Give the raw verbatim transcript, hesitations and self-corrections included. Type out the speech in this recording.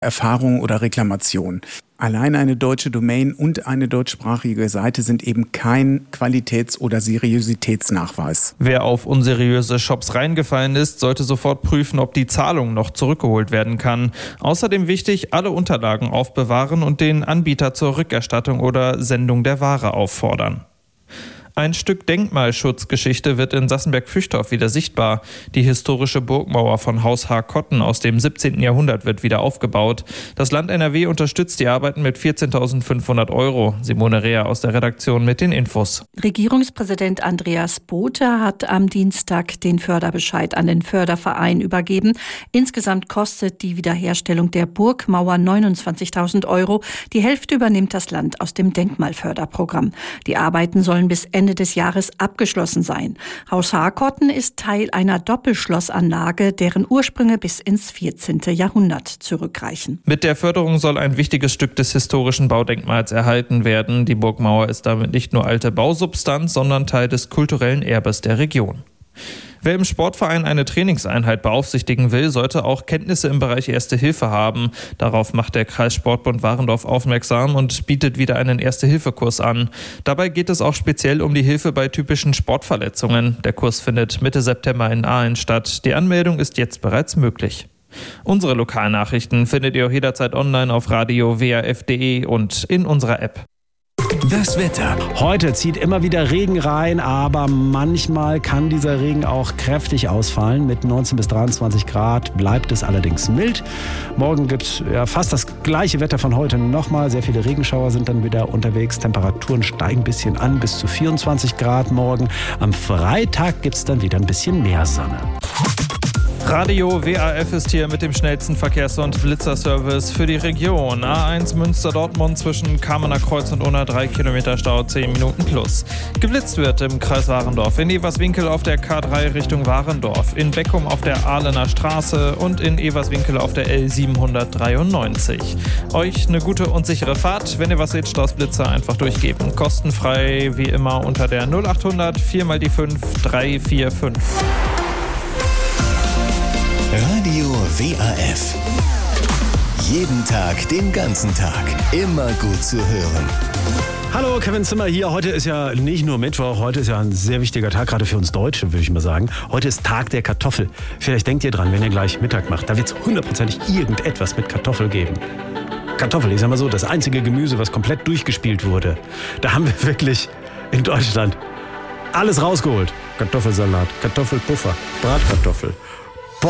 Erfahrung oder Reklamation. Allein eine deutsche Domain und eine deutschsprachige Seite sind eben kein Qualitäts- oder Seriositätsnachweis. Wer auf unseriöse Shops reingefallen ist, sollte sofort prüfen, ob die Zahlung noch zurückgeholt werden kann. Außerdem wichtig, alle Unterlagen aufbewahren und den Anbieter zur Rückerstattung oder Sendung der Ware auffordern. Ein Stück Denkmalschutzgeschichte wird in Sassenberg-Pfüchtorf wieder sichtbar. Die historische Burgmauer von Haus H-Kotten aus dem siebzehnten Jahrhundert wird wieder aufgebaut. Das Land N R W unterstützt die Arbeiten mit vierzehntausendfünfhundert Euro. Simone Reher aus der Redaktion mit den Infos. Regierungspräsident Andreas Bothe hat am Dienstag den Förderbescheid an den Förderverein übergeben. Insgesamt kostet die Wiederherstellung der Burgmauer neunundzwanzigtausend Euro. Die Hälfte übernimmt das Land aus dem Denkmalförderprogramm. Die Arbeiten sollen bis Ende des Jahres abgeschlossen sein. Haus H-Kotten ist Teil einer Doppelschlossanlage, deren Ursprünge bis ins vierzehnten Jahrhundert zurückreichen. Mit der Förderung soll ein wichtiges Stück des historischen Baudenkmals erhalten werden. Die Burgmauer ist damit nicht nur alte Bausubstanz, sondern Teil des kulturellen Erbes der Region. Wer im Sportverein eine Trainingseinheit beaufsichtigen will, sollte auch Kenntnisse im Bereich Erste Hilfe haben. Darauf macht der Kreissportbund Warendorf aufmerksam und bietet wieder einen Erste-Hilfe-Kurs an. Dabei geht es auch speziell um die Hilfe bei typischen Sportverletzungen. Der Kurs findet Mitte September in Aalen statt. Die Anmeldung ist jetzt bereits möglich. Unsere Lokalnachrichten findet ihr auch jederzeit online auf radio w a f punkt d e und in unserer App. Das Wetter. Heute zieht immer wieder Regen rein, aber manchmal kann dieser Regen auch kräftig ausfallen. Mit neunzehn bis dreiundzwanzig Grad bleibt es allerdings mild. Morgen gibt es ja fast das gleiche Wetter von heute nochmal. Sehr viele Regenschauer sind dann wieder unterwegs. Temperaturen steigen ein bisschen an, bis zu vierundzwanzig Grad morgen. Am Freitag gibt es dann wieder ein bisschen mehr Sonne. Radio W A F ist hier mit dem schnellsten Verkehrs- und Blitzerservice für die Region. A eins Münster-Dortmund zwischen Kamener Kreuz und Unna, drei Kilometer Stau, zehn Minuten plus. Geblitzt wird im Kreis Warendorf, in Everswinkel auf der K drei Richtung Warendorf, in Beckum auf der Ahlener Straße und in Everswinkel auf der L siebenhundertdreiundneunzig. Euch eine gute und sichere Fahrt. Wenn ihr was seht, Straußblitzer einfach durchgeben. Kostenfrei wie immer unter der null achthundert vier mal die fünf drei vier fünf. Radio W A F. Jeden Tag, den ganzen Tag. Immer gut zu hören. Hallo, Kevin Zimmer hier. Heute ist ja nicht nur Mittwoch, heute ist ja ein sehr wichtiger Tag, gerade für uns Deutsche, würde ich mal sagen. Heute ist Tag der Kartoffel. Vielleicht denkt ihr dran, wenn ihr gleich Mittag macht, da wird es hundertprozentig irgendetwas mit Kartoffel geben. Kartoffel, ich sag mal so, das einzige Gemüse, was komplett durchgespielt wurde. Da haben wir wirklich in Deutschland alles rausgeholt. Kartoffelsalat, Kartoffelpuffer, Bratkartoffel.